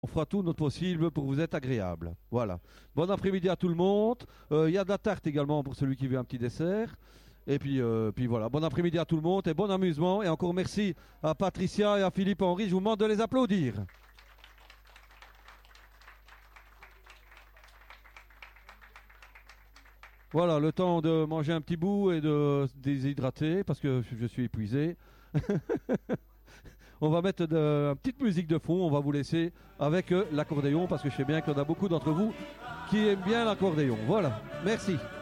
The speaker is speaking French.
On fera tout notre possible pour vous être agréable. Voilà. Bon après-midi à tout le monde. Il y a de la tarte également pour celui qui veut un petit dessert. Et puis voilà. Bon après-midi à tout le monde et bon amusement. Et encore merci à Patricia et à Philippe Henry. Je vous demande de les applaudir. Voilà, le temps de manger un petit bout et de se déshydrater parce que je suis épuisé. On va mettre une petite musique de fond. On va vous laisser avec l'accordéon parce que je sais bien qu'il y en a beaucoup d'entre vous qui aiment bien l'accordéon. Voilà, merci.